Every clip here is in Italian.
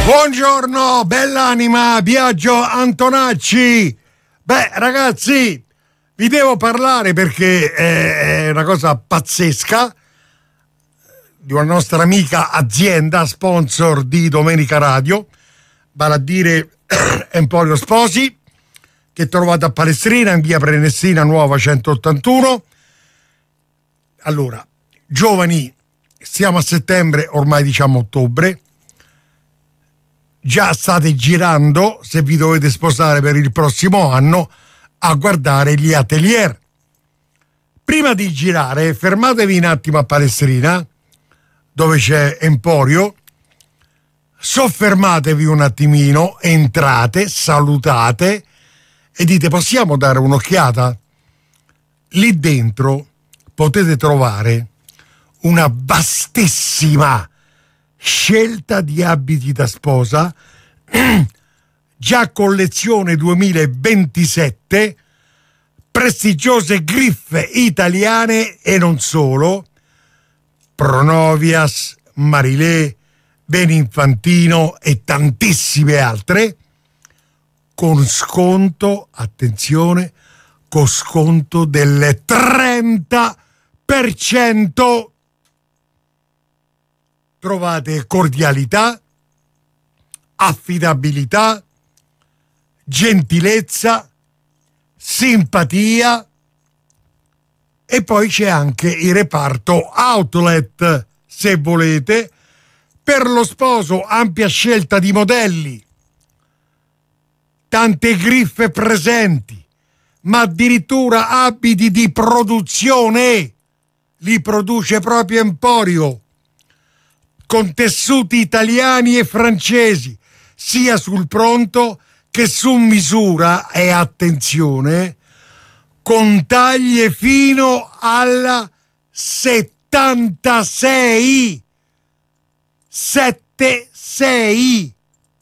Buongiorno, bell'anima, Biagio Antonacci. Beh, ragazzi, vi devo parlare perché è una cosa pazzesca di una nostra amica azienda, sponsor di Domenica Radio, vale a dire Emporio Sposi, che trovate a Palestrina, in via Prenestina Nuova 181. Allora, giovani, siamo a settembre, ormai diciamo ottobre. Già state girando, se vi dovete sposare per il prossimo anno, a guardare gli atelier. Prima di girare, fermatevi un attimo a Palestrina, dove c'è Emporio, soffermatevi un attimino, entrate, salutate e dite: possiamo dare un'occhiata? Lì dentro potete trovare una vastissima scelta di abiti da sposa, già collezione 2027, prestigiose griffe italiane e non solo, Pronovias, Marilé, Beninfantino e tantissime altre, con sconto, attenzione, con sconto del 30%. Trovate cordialità, affidabilità, gentilezza, simpatia e poi c'è anche il reparto outlet, se volete. Per lo sposo ampia scelta di modelli, tante griffe presenti, ma addirittura abiti di produzione, li produce proprio Emporio, con tessuti italiani e francesi, sia sul pronto che su misura, e attenzione, con taglie fino alla 76. 76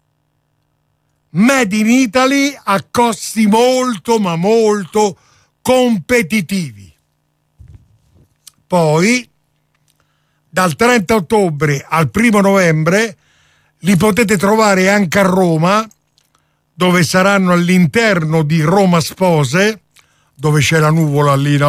Made in Italy a costi molto ma molto competitivi. Poi dal 30 ottobre al 1 novembre li potete trovare anche a Roma, dove saranno all'interno di Roma Spose, dove c'è la nuvola lì, no?